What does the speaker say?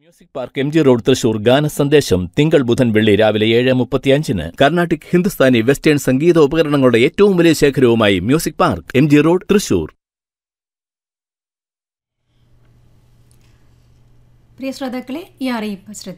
Music park M G road Thrissur ഗാന സന്ദേശം തിങ്കൾ ബുധൻ വെള്ളി രാവിലെ 7:35 കർണാട്ടിക് ഹിന്ദുസ്ഥാനി വെസ്റ്റേൺ സംഗീത ഉപകരണങ്ങളുടെ ഏറ്റവും വലിയ ശേഖരവുമായി music park M G road Thrissur. പ്രിയ ശ്രോതാക്കളെ, ഈ അറിയിപ്പ് ശ്രദ്ധിക്കുക.